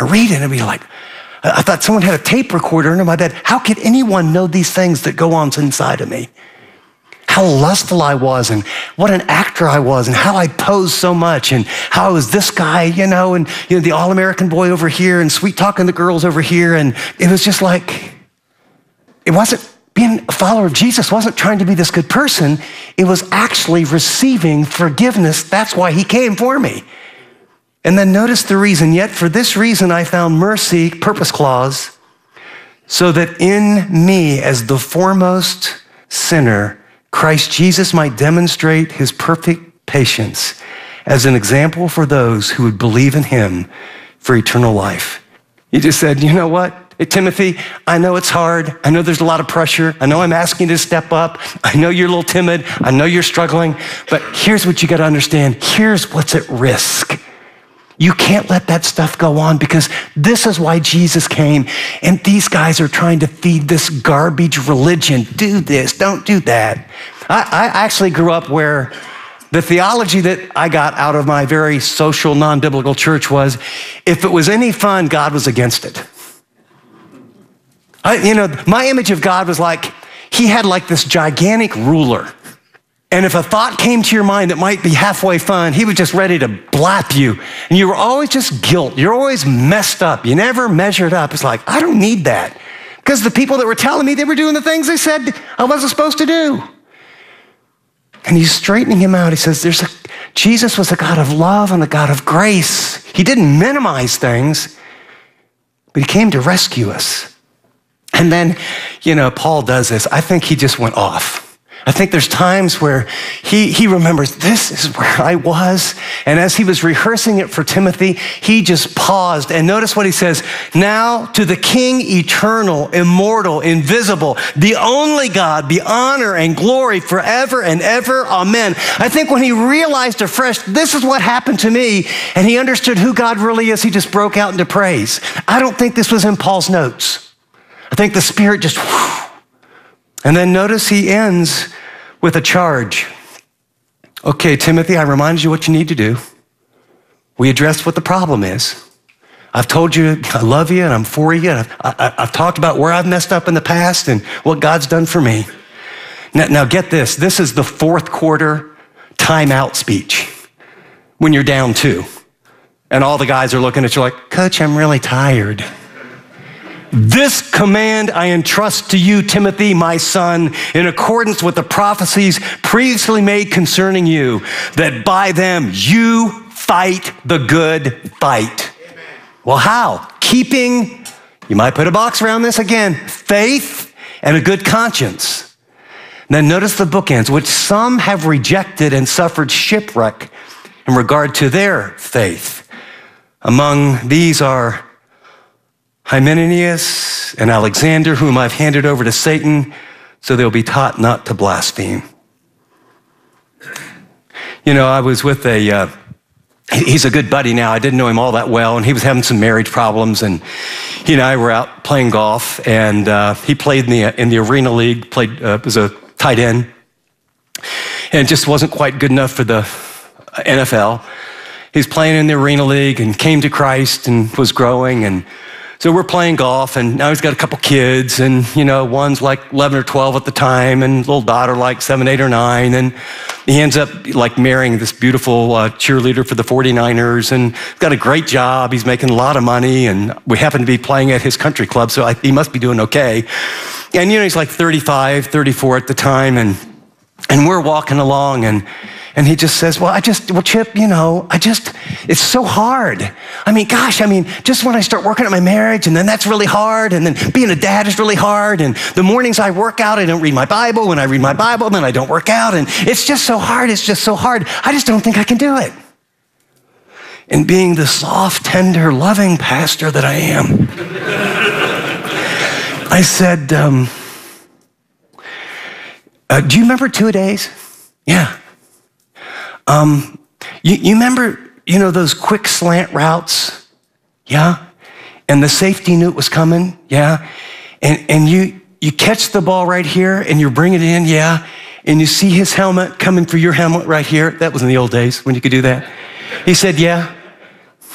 I read it and I'd be like, I thought someone had a tape recorder under my bed. How could anyone know these things that go on inside of me? How lustful I was and what an actor I was and how I posed so much and how I was this guy, and the all-American boy over here and sweet talking the girls over here. And it was just like, it wasn't being a follower of Jesus, wasn't trying to be this good person. It was actually receiving forgiveness. That's why he came for me. And then notice the reason, yet for this reason I found mercy, purpose clause, so that in me as the foremost sinner, Christ Jesus might demonstrate his perfect patience as an example for those who would believe in him for eternal life. He just said, you know what? Hey, Timothy, I know it's hard. I know there's a lot of pressure. I know I'm asking you to step up. I know you're a little timid. I know you're struggling. But here's what you got to understand. Here's what's at risk. You can't let that stuff go on because this is why Jesus came. And these guys are trying to feed this garbage religion. Do this, don't do that. I actually grew up where the theology that I got out of my very social, non-biblical church was, if it was any fun, God was against it. My image of God was like, he had like this gigantic ruler. And if a thought came to your mind that might be halfway fun, he was just ready to blap you. And you were always just guilt. You're always messed up. You never measured up. It's like, I don't need that. Because the people that were telling me they were doing the things they said I wasn't supposed to do. And he's straightening him out. He says, Jesus was a God of love and a God of grace. He didn't minimize things, but he came to rescue us. And then, Paul does this. I think he just went off. I think there's times where he remembers, this is where I was. And as he was rehearsing it for Timothy, he just paused. And notice what he says, now to the King eternal, immortal, invisible, the only God, be honor and glory forever and ever. Amen. I think when he realized afresh, this is what happened to me, and he understood who God really is, he just broke out into praise. I don't think this was in Paul's notes. I think the Spirit just, whew. And then notice he ends with a charge. Okay, Timothy, I reminded you what you need to do. We addressed what the problem is. I've told you I love you and I'm for you. And I've talked about where I've messed up in the past and what God's done for me. Now get this. This is the fourth quarter timeout speech when you're down 2. And all the guys are looking at you like, Coach, I'm really tired. This command I entrust to you, Timothy, my son, in accordance with the prophecies previously made concerning you, that by them you fight the good fight. Amen. Well, how? Keeping, you might put a box around this again, faith and a good conscience. And then notice the bookends, which some have rejected and suffered shipwreck in regard to their faith. Among these are Hymenaeus and Alexander, whom I've handed over to Satan, so they'll be taught not to blaspheme. I was with he's a good buddy now. I didn't know him all that well, and he was having some marriage problems, and he and I were out playing golf, and he played in the Arena League, was a tight end, and just wasn't quite good enough for the NFL. He's playing in the Arena League and came to Christ and was growing, and so we're playing golf, and now he's got a couple kids, and one's like 11 or 12 at the time, and little daughter like 7, 8, or 9, and he ends up like marrying this beautiful cheerleader for the 49ers, and got a great job. He's making a lot of money, and we happen to be playing at his country club, so he must be doing okay. And he's like 35, 34 at the time, and we're walking along, and he just says, Chip, it's so hard. Just when I start working at my marriage, and then that's really hard, and then being a dad is really hard, and the mornings I work out, I don't read my Bible. When I read my Bible, then I don't work out, and it's just so hard. I just don't think I can do it. And being the soft, tender, loving pastor that I am, I said, do you remember 2-a-days? Yeah. You remember, those quick slant routes? Yeah. And the safety knew it was coming? Yeah. And you catch the ball right here and you bring it in? Yeah. And you see his helmet coming for your helmet right here. That was in the old days when you could do that. He said, yeah.